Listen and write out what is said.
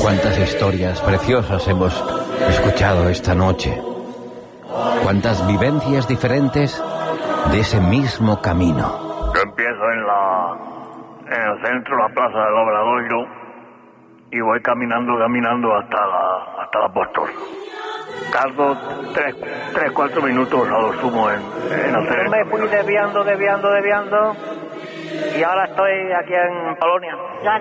Cuántas historias preciosas hemos escuchado esta noche. Cuántas vivencias diferentes de ese mismo camino. Yo empiezo en el centro, la plaza del Obradoiro, y voy caminando hasta la Apóstol. Tardo 3-4 minutos a lo sumo en hacer. Yo me fui desviando, y ahora estoy aquí en Polonia.